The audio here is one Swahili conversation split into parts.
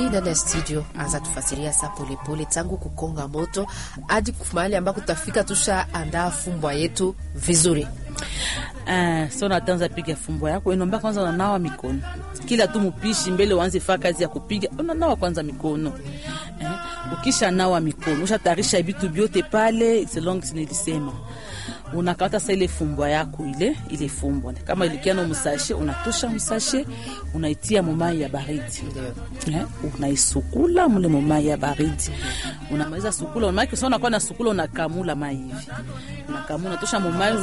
Ndani ya studio anza tufasiria saa polepole tangu kukonga moto hadi mahali ambako tutafika tusha andaa fumbwa yetu vizuri. So natanza piga fumbwa yako, inaomba kwanza unanawa mikono. Kila tu mpishi mbele uanze fanya kazi ya kupiga, unanawa kwanza mikono. Ukisha nawa mikono, ushatarisha vitu vyote pale, selong nilisema. Unakata sasa ile fumbwa yako ile fumbwa. Kama ilikiano msashe, unatosha msashe, unaitia mumai ya baridi. Unaisukula mule mumai ya baridi. Unamaliza sukula, unamaki sio unakuwa na sukula unakamula mai hivi. Unakamula tosha mumai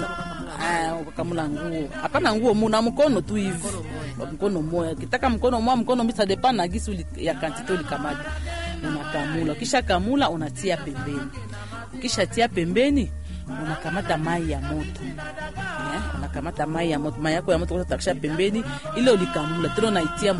ukamula nguo. Hapana nguo muna mkono tu hivi. Mkono moja. Kitaka mkono moja, mkono mbili depend na gisi ya quantity ulikamata. Unakamula. Kisha kamula unatia pembeni. Kisha tia pembeni unakamata mai ya moto. Unakamata mai ya moto. Mai yako ya moto utakisha pembeni ile ulikamula. Tena unaitia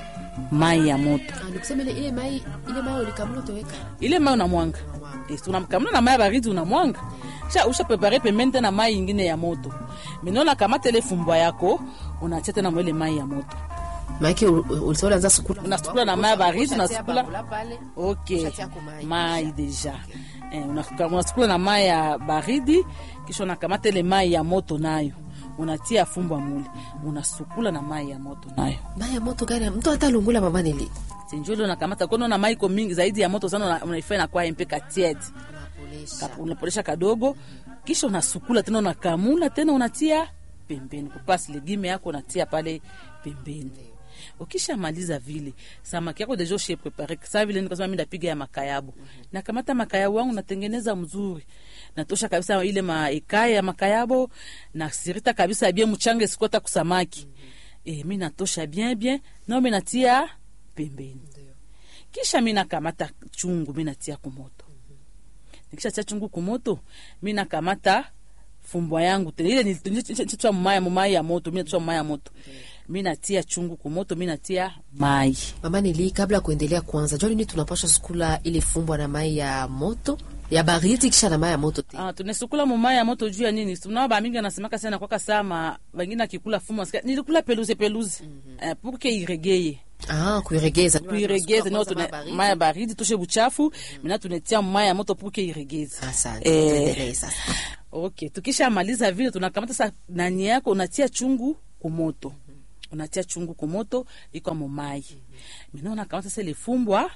mai ya moto. Nikusema ile mai ulikamula utaweka. Ile mai unamwanga. Unamkamula na mai ya baridi unamwanga. Usha prepare pembeni tena mai nyingine ya moto. Minona kamata ile fumbwa yako unatia tena mwele mai ya moto. Maiki ulisema anza sukula. Unasukula na mai baridi unasukula. Okay. Mai deja. Unasukula na mai ya baridi kisha unakamata ile mai ya moto nayo. Unatia fumbwa mule. Unasukula na mai ya moto nayo. Mai ya moto gani? Mtu atalungula mama nili. Sinjolo unakamata kono na mai iko mingi zaidi ya moto sana unaifanya kwa mpeka tiet. Unaporesha kadogo kisha unasukula tena unakamula tena unatia pembeni. Kupasi legime yako unatia pale pembeni. Ukisha maliza vile samaki yako deja chez préparé. Sasa vile nikasema mimi ndapiga ya makayabu. Na kamata makayabu wangu natengeneza mzuri. Natosha kabisa ile maekaya ya makayabo na sirita kabisa bien mchange sikota kusamaki. Mimi natosha bien na mimi natia pembeni. Kisha mimi nakamata chungu mimi natia kumoto. Nikisha tia chungu kumoto mimi nakamata fumbwa yangu tena ile nilitua mai ya moto mimi natua mai ya moto. Mimi natia chungu kumoto mimi natia mai. Mama nili kabla kuendelea kwanza joni tunapaswa sukula ile fumbwa na mai ya moto ya baridi kisha na mai ya moto tena. Tunasukula mai ya moto juu ya nini? Tunaona ba mingi anasemaka sana kwa kasama wengine akikula fumbwa nilikula peluze pour que iregeye. Kuiregeza ndio tuna mai ya baridi toshe buchafu mimi tunetia mai ya moto pour que iregeze. Asante. Sasa. Okay, tukisha maliza vile tunakamata sasa nani yako unatia chungu kumoto. Unatia chungu kumoto iko mumai. Mimi nakamata sasa ile fumbwa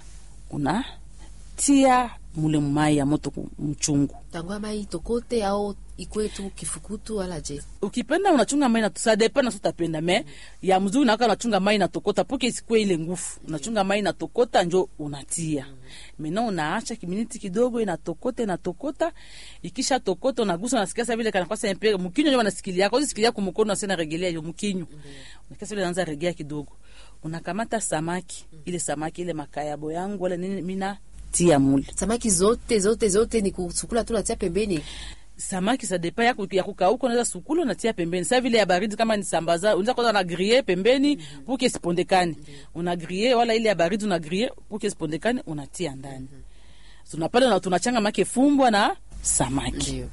unatia mule mai ya moto mchungu. Tangwa mai tokote au ikwetu kifukutu wala je? Ukipenda unachunga mai na tusadepa na tutapenda me ya mzuri na unachunga mai na tokota poke isikwe ile ngufu. Unachunga mai na tokota njo unatia. Mena unaacha kiminiti kidogo inatokota ikisha tokota unagusa unasikia sasa vile kana kwa sasa mpega mkinyo ndio unasikilia kwa sikilia kwa mkono sana regelea hiyo mkinyo. Unasikia vile anaanza regea kidogo. Unakamata samaki ile makayabo yangu wala nini mina tia mule. Samaki zote ni kusukula tu natia pembeni. Samaki sa depa ya kukauka unaweza sukula unatia pembeni. Sasa vile ya baridi kama ni sambaza unaweza kwanza na griller pembeni pour que sipondekane. Una griller wala ile ya baridi una griller pour que sipondekane unatia ndani. Tunapale na tunachanga make fumbwa na samaki.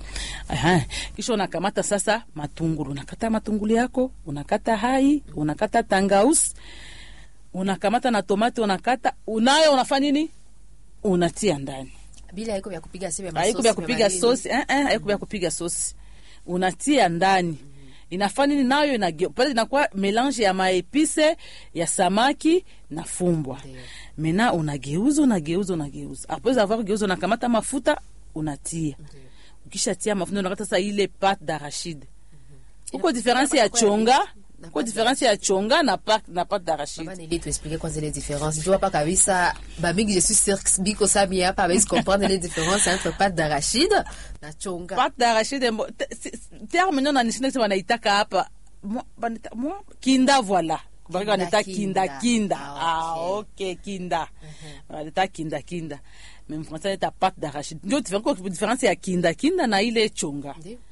Kisha unakamata sasa matungulu. Unakata matungulu yako, unakata hai, unakata tangausi. Unakamata na tomate unakata, unafanya nini? Unatia ndani. Bila haiko ya kupiga sebe masosi. Haiko ya kupiga sauce, haiko ya kupiga sauce. Unatia ndani. Inafanya nini nayo pale inakuwa melange ya maepise ya samaki na fumbwa. Mena unageuza. Après avoir geuza unakamata mafuta unatia. Ukisha tia mafuta unakata sasa ile pâte d'arachide. Uko difference ya chonga? Kwa différence ya chonga na pâte d'arachide. Maman il tu expliquer quoi c'est les différences. Tu vois pas kabisa ba mingi je suis sûr biko sabi hapa ba comprendre les différences entre pâte d'arachide na chonga. Pâte d'arachide terme non anishinda sema naitaka hapa. Moi kinda voilà. Barika nita kinda. Okay kinda. Nita kinda. Même français ta pâte d'arachide. Ndio différence ya kinda na ile chonga.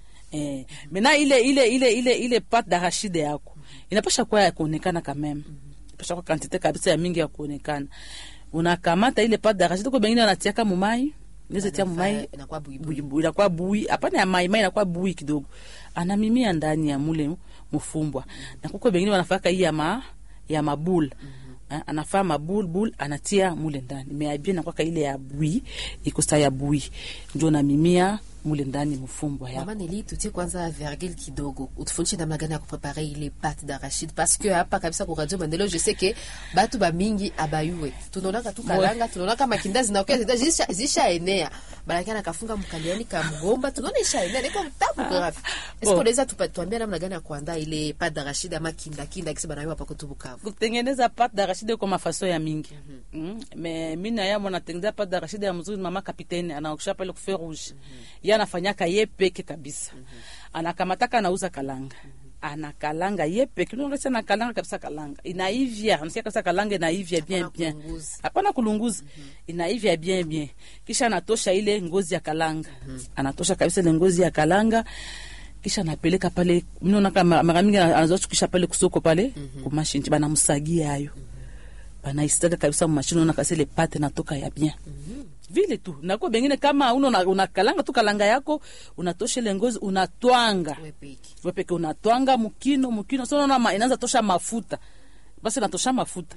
Mena ile pâte d'arachide yako inapasha kwa ya kuonekana kama inapasha kwa quantité kabisa ya mingi ya kuonekana. Unakamata ile pâte d'arachide kwa bengine anatia kama mai, niweze tia mai inakuwa bui, hapana ya mai inakuwa bui kidogo. Anamimia ndani ya mule mfumbwa. Na kuko bengine wanafaka hii ya mabula. anafaa mabulbul anatia mule ndani meabia na kwa ile ya bui iko sa ya bui ndio na mimia mule ndani mfumbwa yako. Mama Neli, tutie kwanza virgule kidogo. Utufundishe namna gani ya kuprepare ile pâte d'arachide parce que hapa kabisa kwa Radio Maendeleo je sais que batu ba mingi abayue. Tunaona tu kalanga, tunaona kama kindazi na okeza zisha enea. Balakana kafunga mkaliani ka mgomba, tunaona isha enea niko mtabu grafi. Est-ce que unaweza tuambie namna gani ya kuandaa ile pâte d'arachide ama kinda kisi banayo hapa kwetu Bukavu? Kutengeneza pâte d'arachide kwa mafaso ya mingi. Mais mimi na yamo natengeneza pâte d'arachide ya mzuri mama kapiteni anaokisha pale ku fer rouge. Anafanyaka ye peke kabisa. Anakamataka anauza kalanga. Anakalanga ye peke. Ndio sana kalanga kabisa kalanga. Inaivia, unasikia kabisa kalanga inaivia bien bien. Hapana kulunguza. Inaivia bien bien. Kisha anatosha ile ngozi ya kalanga. Anatosha kabisa ile ngozi ya kalanga. Kisha anapeleka pale. Mimi naona kama mara mingi anazochukisha pale kusoko pale kwa machine bana msagia hayo. Bana istaga kabisa machine unaona kasa ile pate natoka ya bien. Vile tu nako bengine kama unakalanga tu kalanga yako unatosha ile ngozi unatwanga wewe peke unatwanga mkino sio unaona inaanza tosha mafuta basi natosha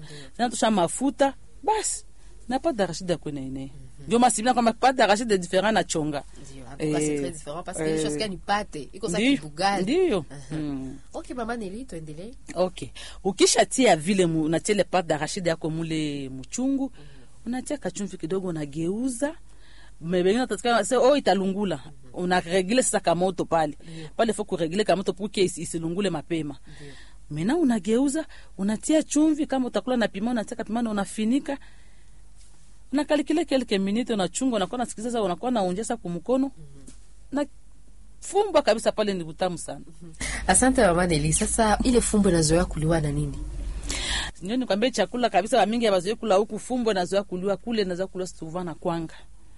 mafuta basi na pâte d'arachide kwene ine ndio masibina kama pâte d'arachide différent na chonga c'est très différent parce que les choses qui ni pâte iko sa kibugali ndio. Okay mama Neli, tuendelee. Okay, ukishatia vile unatia ile pâte d'arachide yako mule mchungu unatia kachumvi kidogo unageuza mbengine tatika sasa italungula unaregle sasa kama moto pale faut kuregle kama moto pour que isilungule mapema mena unageuza unatia chumvi kama utakula na pima unatia pima na unafinika unakalikile quelques minutes unachunga unakuwa nasikiza sasa unakuwa naonjesha kwa mkono na fumba kabisa pale ni butamu sana. Asante mama Neli. Sasa ile fumbo inazoea kuliwa na nini? Ndio nikwambia chakula kabisa mingi abazoe kula huku fumbo nazoea kuliwa kule nazoea kula souvent na kwanga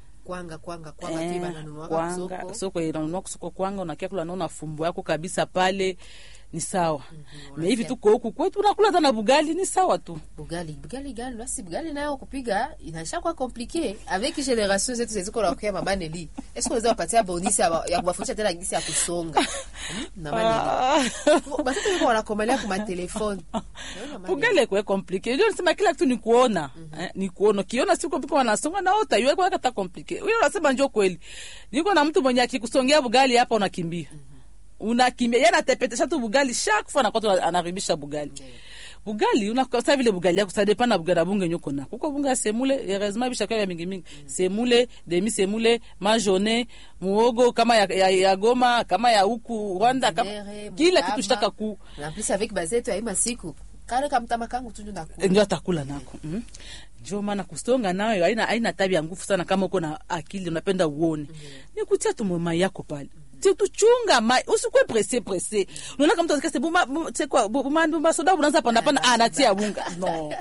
tu bananunua kwa soko inanunua soko kwanga unakia kula naona fumbo yako kabisa pale ni sawa. Na hivi tuko huku kwetu tunakula tena bugali ni sawa tu. Bugali gani basi bugali nayo kupiga inashakuwa compliqué avec génération zetu ziko na kwa mama Neli. Est-ce que unaweza kupatia bonisi ya kuwafundisha tena jinsi ya kusonga? Na mama Neli. Basi tuko wanakomelea kwa telefoni. Bugali kwa compliqué. Ndio nasema kila kitu ni kuona. Ni kuona. Kiona siku piko wanasonga na wote iwe kwa kata compliqué. Wewe unasema njoo kweli. Niko na mtu mwenye akikusongea bugali hapa unakimbia. Unakimbia yeye anatepetesha tu bugali chaque fois na kwa anaribisha bugali. Bugali unakosa vile bugali yako ça dépend na bugali bunge nyoko na. Kuko bunga semule heureusement bishaka ya mingi. Semule, demi semule, majone, muogo kama ya Goma, kama ya huku Rwanda kama kila kitu shitaka ku. Na plus avec bazetu ya masiku. Kale kama mtamakangu tu ndio atakula nako. Ndio maana kusonga nayo haina tabia nguvu sana kama uko na akili unapenda uone. Ni kutia tu mama yako pale. Tu chunga mai usikwe pressé unaona kama mtu akasema c'est quoi buma soda unaanza panda anatia bunga no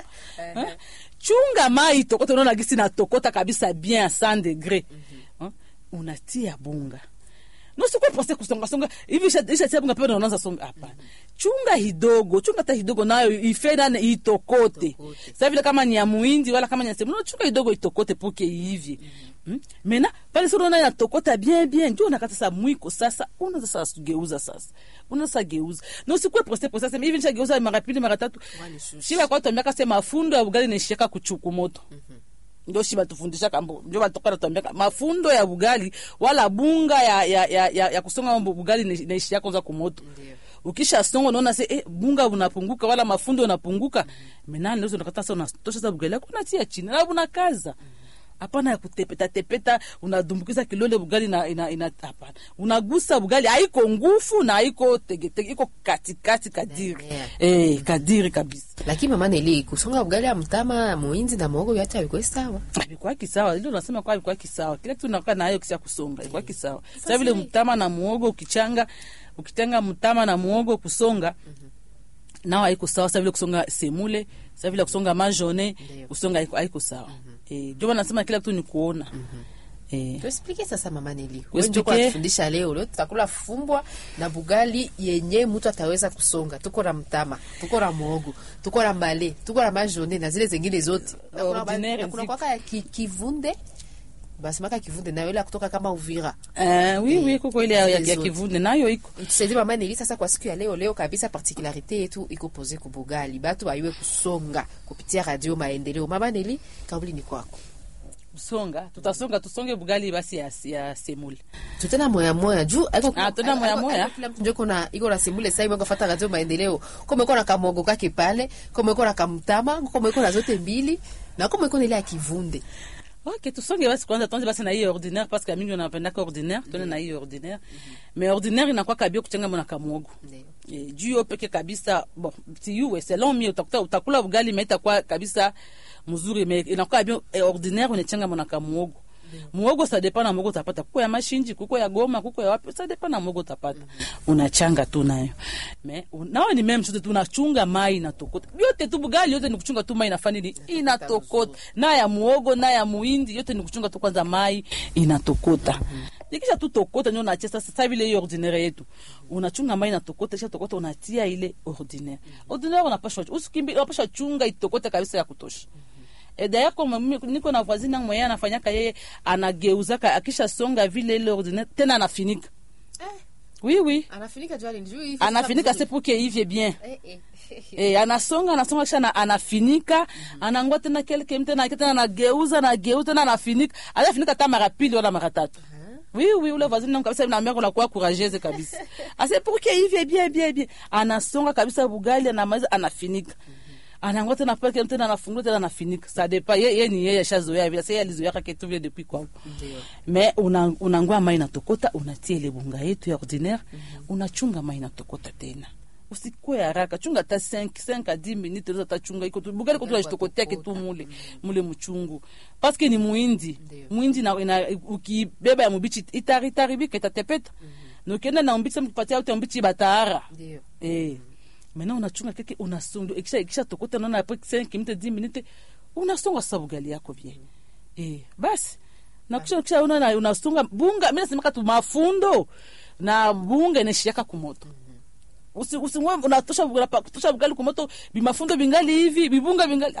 chunga mai tokota unaona gisi na tokota kabisa bien à 100 degrés unatia bunga no usikwe pressé kusonga hivi isha bunga pale unaanza songa hapa chunga hata hidogo nayo ifena itokote sasa vile kama ni ya muindi wala kama ni ya semu chunga hidogo itokote poke hivi. Mena pale sio unaona inatokota bien ndio unakata sasa mwiko sasa unaanza sasa geuza unaanza geuza na usikwe pressé sasa hivi nishageuza mara pili mara tatu shiba kwa tuambia kama mafundo ya bugali nishika kuchuku moto ndio shiba tufundisha kambo ndio batoka tuambia mafundo ya bugali wala bunga ya kusonga bugali nishika kwanza kumoto ukisha songa unaona se bunga unapunguka wala mafundo unapunguka mena leo unakata sasa unatosha za bugali yako unatia chini na unakaza. Hapana ya kutepeta unadumbukiza kilole bugali na hapana. Unagusa bugali haiko ngufu na haiko tegete iko katikati kadiri. Kadiri kabisa. Lakini mama Neli kusonga bugali ya mtama muinzi na muhogo yote haiko sawa. Kwa kisawa. Ndio nasema kwa kisawa. Kila kitu unakaa na hayo kisia kusonga. Kwa kisawa. Sasa vile mtama na muhogo ukitenga mtama na muhogo kusonga nao haiko sawa. Sasa vile kusonga semule, sasa vile kusonga majone, kusonga haiko sawa. Ndio nasema kila kitu ni kuona. Tuexplique sasa mama Neli. Wewe ndio kwa kufundisha leo tutakula fumbwa na bugali yenye mtu ataweza kusonga. Tuko na mtama, tuko na muhogo, tuko na mbale, tuko na majone na zile zingine zote. Kuna kwa kivunde basi maka kivunde nayo ile kutoka kama Uvira. Oui kuko ile ya kivunde nayo iko. Tusaidia mama Neli sasa kwa siku ya leo kabisa particularité yetu iko posé ku Bugali. Batu baiwe kusonga kupitia Radio Maendeleo. Mama Neli, kauli ni kwako. Tusonge Bugali basi ya semule. Tutena moya juu tuna moya. Kila mtu ndio iko na semule sasa hivi kufuata Radio Maendeleo. Kama iko na kamogo kake pale, kama iko na kamtama, kama iko na zote mbili na kama iko ile ya kivunde. Ok, tusonge basi kwanza tuanze basi na hiyo ordinaire parce que mingi unapenda ka ordinaire, tuone na hiyo ordinaire. Mais ordinaire inakuwa kabisa kuchenga mwana kamuogo. Juu peke kabisa bon, si yuwe selon mi utakula Bugali mais itakuwa kabisa mzuri mais inakuwa bien ordinaire unachenga mwana kamuogo. Muogo ça dépend na muogo utapata. Kuko ya mashinji, kuko ya Goma, kuko ya wapi, ça dépend na muogo utapata. Unachanga tu nayo. Mais nao ni même chose tunachunga mai na tokota. Yote tu Bugali yote ni kuchunga tu mai inafanya nini? Inatokota. Na ya muogo na ya muhindi yote ni kuchunga tu kwanza mai inatokota. Nikisha tu tokota ndio unacheza sasa vile hiyo ordinaire yetu. Unachunga mai inatokota, kisha tokota unatia ile ordinaire. Ordinaire unapaswa usikimbi unapaswa chunga itokota kabisa ya kutosha. D'ailleurs comme niko na voisine yangu yeye anafanyaka yeye anageuzaka akisha songa vile ile ordinaire tena anafinika. Oui. Anafinika jua ndio hivi. Anafinika c'est pour que il bien. Anasonga kisha anafinika, anangoa tena kelke mtena tena anageuza tena anafinika. Anafinika kama mara pili wala mara tatu. Oui, ule voisine yangu kabisa na mère anakuwa courageuse kabisa. C'est pour que il bien. Anasonga kabisa Bugali anafinika. Anangoa tena pale tena anafungua tena anafinika. Ça dépend yeye ni yeye ashazoea vile sasa alizoea kake tu vile depuis quoi. Mais unangoa mai inatokota unatia ile bunga yetu ya ordinaire unachunga mai inatokota tena. Usikue haraka chunga hata 5 à 10 minutes unaweza tachunga iko tu Bugali kwa tunajitokotea kitu mule mchungu parce que ni muindi na ukibeba ya mubichi itaribika itatepeta. Nokenda na mbichi mkupatia yote mbichi batara. Maintenant unachunga keke unasonga ikisha tokota naona après 5 minutes 10 minutes unasonga sababu Bugali yako bien. Basi na kisha unasonga bunga mimi nasema tu mafundo na bunga inashika kumoto. Usimwe unatosha Bugali kumoto bimafundo bingali hivi bibunga bingali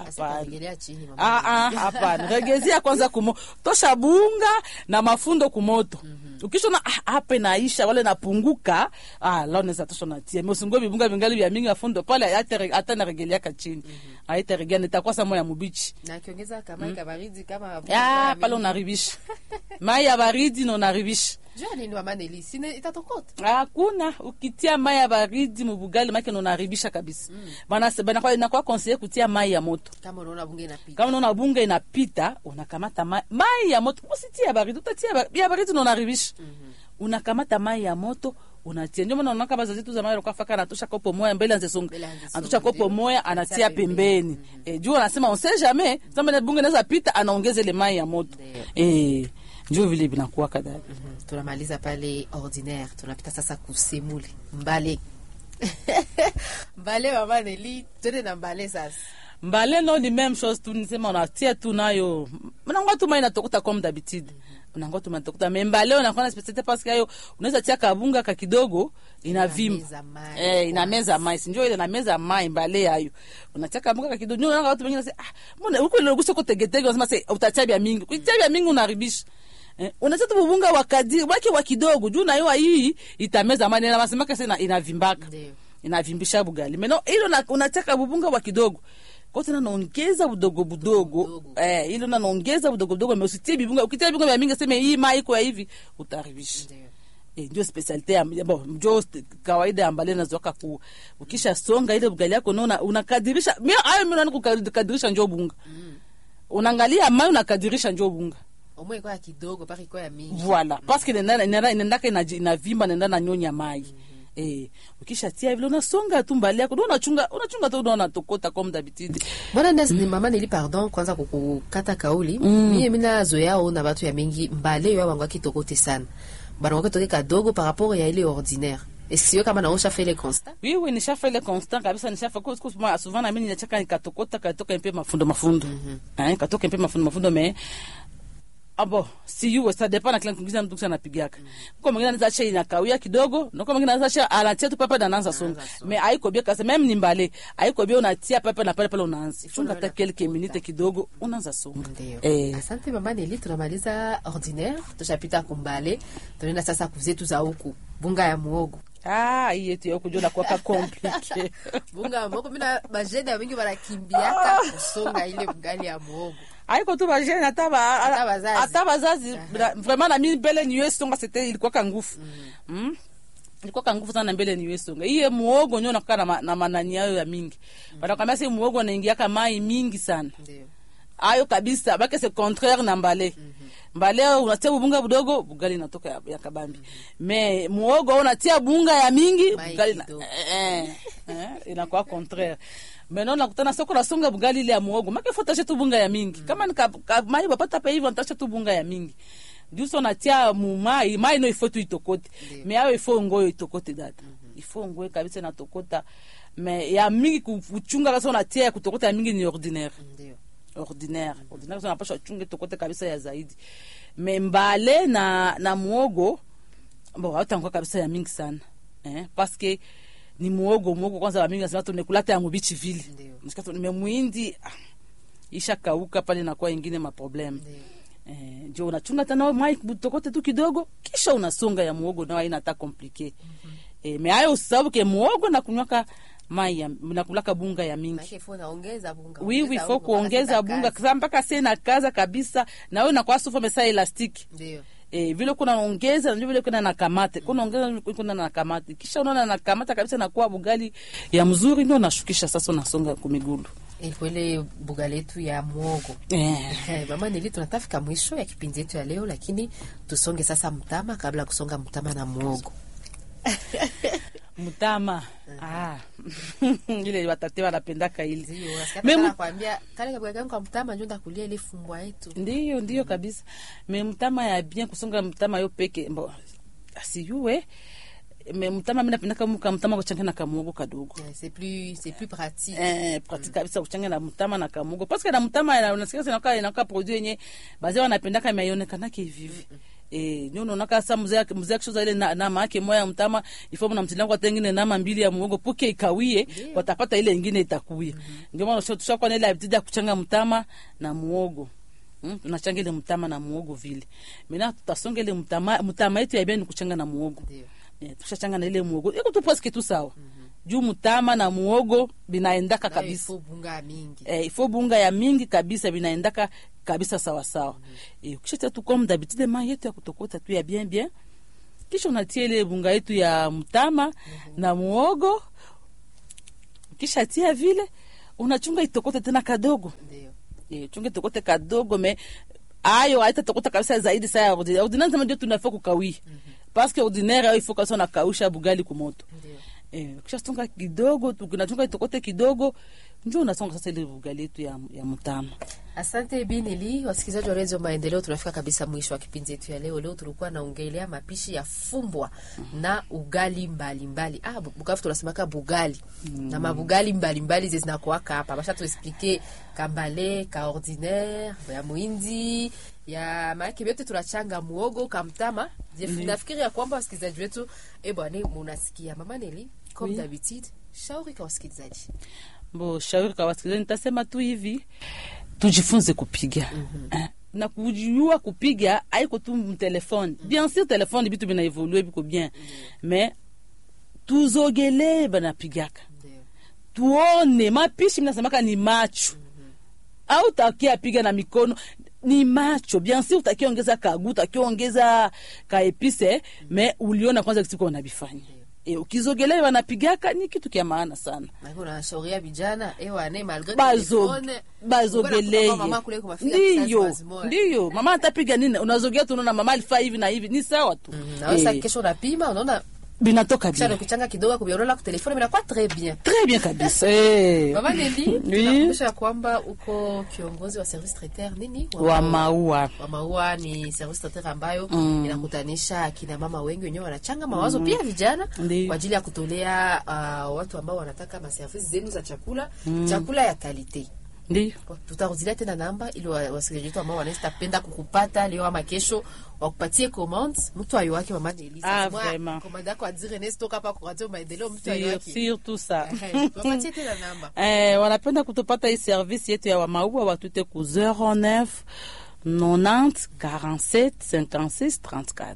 hapana regezea kwanza tosha bunga na mafundo kumoto. Ukishona hapa inaisha wale napunguka lao unaweza tosha natia usingoe bibunga bingali vya mingi mafundo pale hata na regelea chini haita regea nitakuwa sama ya mubichi na kiongeza kama baridi kama pale unaribisha mai ya baridi na unaribisha. Jua nini Mama Neli sine itatokota. Hakuna ukitia mai ya baridi mu Bugali maki unaribisha kabisa. Bana inakuwa conseiller kutia mai ya moto. Kama unaona bunga inapita. Unakamata mai ya moto. Usitie baridi, utatia ya baridi na unaribisha. Unakamata mai ya moto, unatia. Ndio maana unaona baza zetu za mai kwa faka anatosha kopo moja mbele anze songa. Anatosha kopo moja anatia pembeni. Juu anasema on sait jamais, kama bunga inaweza pita anaongeza ile mai ya moto. Ndio vile binakuwa kadhaa. Tunamaliza pale ordinaire, tunapita sasa kusemule. Mbale Mama Neli, tene na mbale sasa. Mbale no ni même chose tu nisema unatia tu nayo. Mnangoa tu mai inatokota comme d'habitude. Unangoa tu mai inatokota mais mbale unakuwa na spécialité parce que hayo unaweza tia kabunga ka kidogo inavimba. Inameza mai. Sinjo ile inameza mai mbale hayo. Unatia kabunga ka kidogo. Unaona watu wengine wanasema mbona huko ile gusa ko tegetege wanasema utatia bia mingi. Ukitia bia mingi unaribisha. Unachata bubunga wakadiri wake wa kidogo juu na hiyo hii itameza mani na masemaka sana inavimbaka. Inavimbisha Bugali. Meno hilo unataka bubunga wa kidogo. Kwa tena naongeza budogo. Hilo naongeza budogo mais usitie bibunga. Ukitia bibunga mingi sema hii mai iko hivi utaribisha. Ndio speciality ya ndio kawaida ya mbale nazoka ukisha songa ile Bugali yako unaona unakadirisha. Mimi naona kukadirisha njoo bunga. Unaangalia mai unakadirisha njoo bunga. Omwe kwa kidogo paki kwa mingi. Voilà, parce que nenda inavimba nenda na nyonya mai. Ukishatia vile unasonga tu mbali yako, unachunga tu unatokota comme d'habitude. Bwana Nesi ni Mama Neli pardon kwanza kukata kauli. Mimi nazoea na watu ya mingi mbale yao wangu kitokote sana. Bana wako toke kadogo par rapport ya ile ordinaire. Et sio kama naosha fait les constats? Oui, nisha fait les constats kabisa nisha fait cause moi souvent na mimi ninachaka nikatoka katoka mpe mafundo. Katoka mpe mafundo mais Abo, si yuwe, ça dépend na kila mtu mtu anapigaka. Kwa mwingine anaweza acha inakawia kidogo, na kwa mwingine anaweza acha anatia tu papa na anaanza songa. Mais haiko bien kasa même ni mbale. Haiko bien unatia papa na pale unaanza. Chunga hata quelques minutes kidogo unaanza songa. Asante mama Neli, tunamaliza ordinaire, tushapita kumbale. Tunaenda sasa kuzetu za huku. Bunga ya muogo. Hii yetu ya kujona kwa compliqué. Bunga ya muogo mina bajeda wengi wanakimbiaka kusonga ile bugali ya muogo. Haiko tu bajena hata bazazi vraiment na mimi mbele niwe songa c'était ilikuwa kangufu. Ilikuwa kangufu sana mbele niwe songa. Iye muogo nyo nakuwa na manani yao ya mingi. Banakwambia si muogo naingia kama mai mingi sana. Ndio. Ayo kabisa bake c'est contraire na mbale. Mbale unatia bunga budogo bugali inatoka ya kabambi. Mais muogo unatia bunga ya mingi bugali inakuwa contraire. Maintenant nakutana soko la songa bugali ile ya muogo. Make fotashe tu bunga ya mingi. Kama ni mai bapata pa hivyo ntasha tu bunga ya mingi. Juso natia mai no ifo tu itokote. Mais ayo ifo ngoyo itokote dada. Ifo ngoyo kabisa na tokota. Mais ya mingi kuchunga kasa unatia ya kutokota ya mingi ni ordinaire. Ndio. Ordinaire tunapaswa chunge tokote kabisa ya zaidi. Mbale na muogo hata ngwa kabisa ya mingi sana. Parce que ni muogo kwanza wa mingi nasema tunekulata ya mubichi vile. Msikatu nimemuindi isha kauka pale na kwa ingine ma problem. Jo unachunga tena mai tokote tu kidogo kisha unasonga ya muogo na haina hata compliqué. Mais hayo sababu ke muogo na kunywaka mai mnakulaka bunga ya mingi. Maana ifo naongeza bunga. Oui, faut kuongeza bunga kama mpaka sena kaza kabisa na wewe unakuwa sufa mesa elastiki. Ndio. Vile kuna ongeza ndio vile kuna nakamate. Kuna ongeza kuna nakamate. Kisha unaona nakamata kabisa na kuwa bugali ya mzuri ndio unashukisha sasa unasonga kumigulu. Ile bugali yetu ya muogo. Mama Neli tunatafika mwisho ya kipindi yetu ya leo lakini tusonge sasa mtama kabla kusonga mtama na muogo. Mtama. Ile watate wanapendaka ile. Mimi nakwambia kale kabla yangu kwa mtama ndio ndakulia ile fumbwa yetu. Ndio kabisa. Mais mtama ya bien kusonga mtama yo peke. Asiyue. Mais mtama mimi napendaka mtama kuchanganya na kamuogo kadogo. C'est plus pratique. Pratique kabisa kuchanganya na mtama na kamuogo. Parce que na mtama unasikia inakaa produit yenye bazee wanapendaka maionekana hivi. Nyo unaona sasa mzee akishoza ile nama yake moya mtama ifomu na mtilango tengine nama mbili ya muogo puke ikawie watapata ile nyingine itakuia. Ndio maana tushakuwa na ile habiti ya kuchanga mtama na muogo. Tunachanga ile mtama na muogo vile. Mimi tutasonga ile mtama yetu ya bien kuchanga na muogo. Tushachanga na ile muogo. Iko tu poske tu sawa. Juu mtama na muogo binaendaka kabisa. Ifo bunga ya mingi kabisa binaendaka kabisa sawa sawa. Ukisha tu comme d'habitude mai yetu ya kutokota tu ya bien. Kisha unatia ile bunga yetu ya mtama na muogo. Kisha tia vile unachunga itokote tena kadogo. Ndio. Chunga itokote kadogo ayo haita tokota kabisa zaidi saa ya ordinaire. Ordinaire ndio tunafaa kukawia. Parce que ordinaire il faut que ça na kausha bugali kumoto. Kisha songa kidogo tunachunga itokote kidogo ndio unasonga sasa ile bugali yetu ya mtama. Asante Bineli, wasikilizaji wa Radio Maendeleo, tunafika kabisa mwisho wa kipindi yetu ya leo. Leo tulikuwa naongelea mapishi ya fumbwa na ugali mbalimbali. Bukavu tunasemaka bugali. Na mabugali mbalimbali zinakuwaka hapa. Basha tu expliquer kambale, ka ordinaire, ya muindi, ya maana yote tunachanga muogo kamtama. Nafikiri ya kwamba wasikilizaji wetu bwana mnasikia Mama Neli comme d'habitude. Shauri kwa wasikilizaji. Shauri kwa wasikilizaji nitasema tu hivi. Tujifunze kupiga. Na kujua kupiga haiko tu mtelefoni. Bien sûr telefoni bitu bina evoluer biko bien. Mais tuzogele banapigaka. Tuone mapishi mnasemaka ni macho. Au takia piga na mikono ni macho. Bien sûr utakiongeza kaguta, utakiongeza ka epice, mais uliona kwanza kitu kwa nabifanya. Ukizogelewa wanapigaka ni kitu kia maana sana. Maana unashauria vijana wane malgré bazogeleye. Ndio mama atapiga nini? Unazogea tu unaona mama alifaa hivi na hivi ni sawa tu. Na sasa kesho unapima unaona binatoka bien. Kisha ukichanga kidogo kubiona kwa telefoni inakuwa très bien. Très bien kabisa. Mama Neli, tunakumbusha kwamba uko kiongozi wa service traiteur nini? Wa maua. Wa maua ni service traiteur ambayo inakutanisha kina mama wengi wenyewe wanachanga mawazo pia vijana kwa ajili ya kutolea watu ambao wanataka ma service zenu za chakula ya qualité. Ndio. Tutarudilia tena namba ili wasikilizaji ambao wanaweza penda kukupata leo ama kesho wakupatie comments mtu ayo wake mama Nelly. Vraiment. Commande yako adire nesto hapa kwa Radio Maendeleo mtu ayo wake. Surtout ça. Wapatie tena namba. Wanapenda kutupata hii service yetu ya wamaua watute ku 09 90 47 56 34.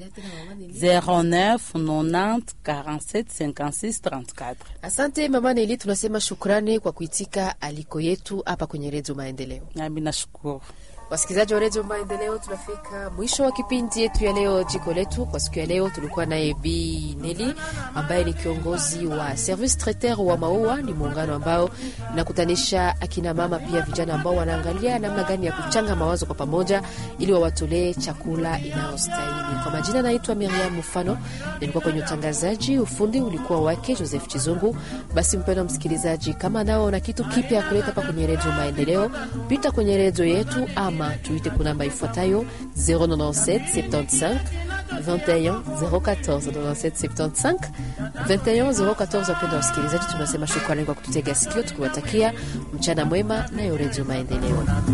09 90 47 56 34. Asante mama Nelly, tunasema shukrani kwa kuitika aliko yetu hapa kwenye Radio Maendeleo. Nami nashukuru. Wasikilizaji wa Radio Maendeleo, tunafika mwisho wa kipindi yetu ya leo jiko letu. Kwa siku ya leo tulikuwa naye Bi Nelly ambaye ni kiongozi wa Service Traiteur wa Maua. Ni muungano ambao unakutanisha akina mama pia vijana ambao wanaangalia namna gani ya kuchanga mawazo kwa pamoja ili wawatolee chakula inayostahili. Kwa majina naitwa Miriam Mufano, nilikuwa kwenye utangazaji, ufundi ulikuwa wake Joseph Chizungu. Basi mpendwa msikilizaji, kama nao na kitu kipya kuleta hapa kwenye Radio Maendeleo, pita kwenye radio yetu ama tuite kwa namba ifuatayo 097 75 21 014 97 75 21 014. Wapendwa wasikilizaji, tunasema shukrani kwa kututega sikio, tukiwatakia mchana mwema na Radio Maendeleo.